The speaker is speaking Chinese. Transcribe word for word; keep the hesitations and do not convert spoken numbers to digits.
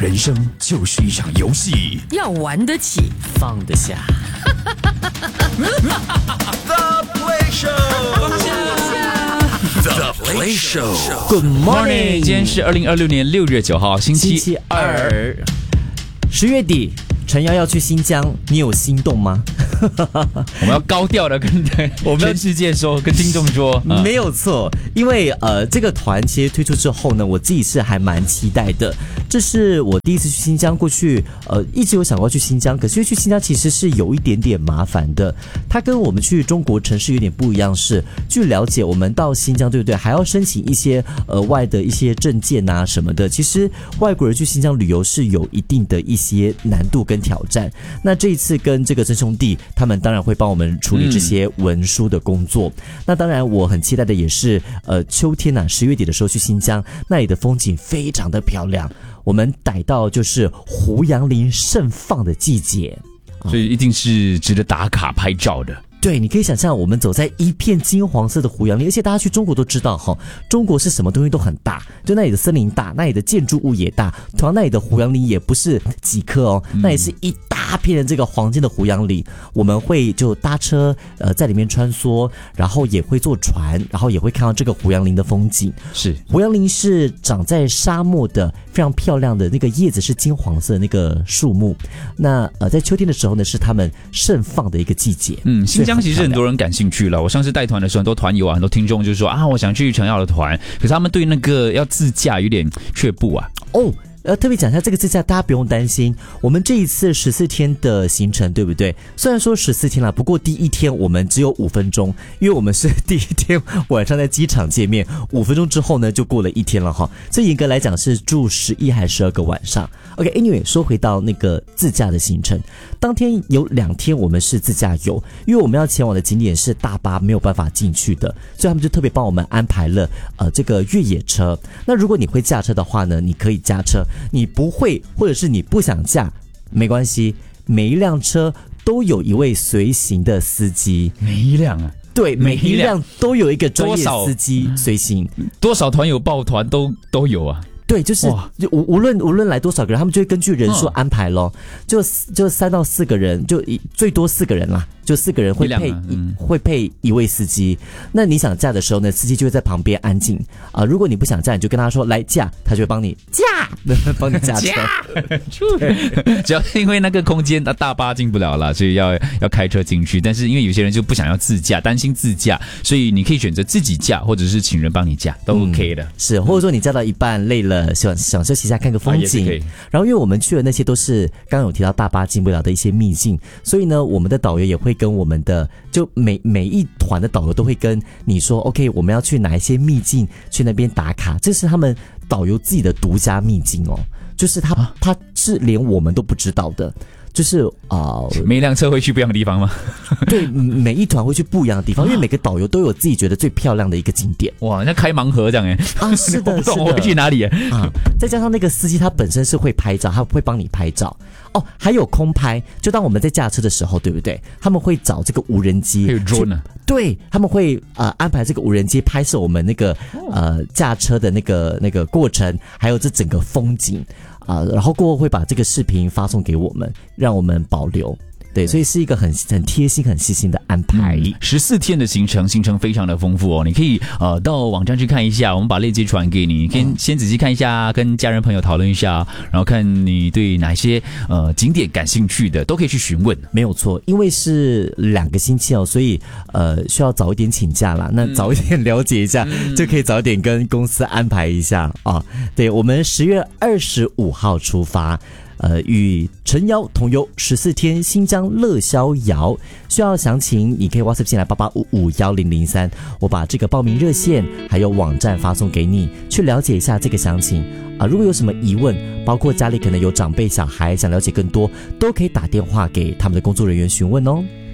人生就是一场游戏， 要玩得起， 放得下。 The Play Show，The Play Show。Good morning， 今天是二零二六年六月九号，星期二， 十月底。陈瑶要去新疆，你有心动吗？ 我们要高调的跟我们全世界说，跟听众说， 嗯、没有错。因为呃，这个团其实推出之后呢，我自己是还蛮期待的。这是我第一次去新疆，过去呃一直有想过去新疆，可是去新疆其实是有一点点麻烦的。它跟我们去中国城市有点不一样是，据了解，我们到新疆对不对，还要申请一些额外的一些证件啊什么的。其实外国人去新疆旅游是有一定的一些难度跟挑战。那这一次跟这个曾兄弟他们当然会帮我们处理这些文书的工作、嗯、那当然我很期待的也是呃秋天啊十月底的时候去新疆，那里的风景非常的漂亮，我们逮到就是胡杨林盛放的季节， 所以一定是值得打卡拍照的。 对，你可以想象我们走在一片金黄色的胡杨林，而且大家去中国都知道哈，中国是什么东西都很大，就那里的森林大，那里的建筑物也大，同样那里的胡杨林也不是几棵哦，那也是一大片的这个黄金的胡杨林。我们会就搭车呃在里面穿梭，然后也会坐船，然后也会看到这个胡杨林的风景。 是， 胡杨林是长在沙漠的，非常漂亮的，那个叶子是金黄色的那个树木。那呃在秋天的时候呢，是他们盛放的一个季节。 嗯，新疆其实很多人感兴趣了。我上次带团的时候，很多团友啊，很多听众就说啊，我想去陈瑶的团，可是他们对那个要自驾有点却步啊。 哦。呃，特别讲一下这个自驾，大家不用担心。我们这一次十四天的行程，对不对？虽然说十四天了，不过第一天我们只有五分钟，因为我们是第一天晚上在机场见面，五分钟之后呢，就过了一天了哈。这严格来讲是住十一还是十二个晚上。OK，Anyway， 说回到那个自驾的行程，当天有两天我们是自驾游，因为我们要前往的景点是大巴没有办法进去的，所以他们就特别帮我们安排了呃这个越野车。那如果你会驾车的话呢，你可以驾车。你不会或者是你不想驾没关系，每一辆车都有一位随行的司机。 每一辆啊？ 对，每一辆都有一个专业司机随行。 多少团友抱团都都有啊。 对，就是就无无论无论来多少个人，他们就会根据人数安排咯，就就三到四个人，就最多四个人啦，就四个人会配、嗯、会配一位司机。那你想驾的时候呢，司机就会在旁边安静啊、呃。如果你不想驾，你就跟他说来驾，他就会帮你驾，帮你驾车。 只要是因为那个空间，大巴进不了了，所以要要开车进去。但是因为有些人就不想要自驾，担心自驾，所以你可以选择自己驾，或者是请人帮你驾，都 OK 的。嗯、 是，或者说你驾到一半累了。想想休息一下看个风景、啊、然后因为我们去的那些都是刚刚有提到大巴进不了的一些秘境，所以呢我们的导游也会跟我们的就每每一团的导游都会跟你说 OK 我们要去哪一些秘境去那边打卡，这是他们导游自己的独家秘境哦，就是他、啊、他是连我们都不知道的，就是啊、呃， 每一辆车会去不一样的地方吗？ 对，每一团会去不一样的地方，因为每个导游都有自己觉得最漂亮的一个景点。 哇，那开盲盒这样哎！ 啊，是的， 我不懂我会去哪里啊？再加上那个司机他本身是会拍照，他会帮你拍照哦，还有空拍。就当我们在驾车的时候，对不对？他们会找这个无人机， 还有 drone 呢？ 对，他们会呃安排这个无人机拍摄我们那个呃驾车的那个那个过程，还有这整个风景。啊、呃，然后过后会把这个视频发送给我们，让我们保留。对，所以是一个很很贴心、很细心的安排。 十四、嗯、天的行程，行程非常的丰富哦。你可以呃到网站去看一下，我们把链接传给你，你可以先仔细看一下，跟家人朋友讨论一下，然后看你对哪些呃景点感兴趣的，都可以去询问。 没有错，因为是两个星期哦，所以呃需要早一点请假啦。那早一点了解一下，嗯、就可以早一点跟公司安排一下啊。对，我们十月二十五号出发。呃，与陈瑶同游十四天新疆乐逍遥，需要详情你可以 WhatsApp 进来八八五五一零零三，我把这个报名热线还有网站发送给你，去了解一下这个详情啊、呃。如果有什么疑问，包括家里可能有长辈小孩想了解更多，都可以打电话给他们的工作人员询问哦。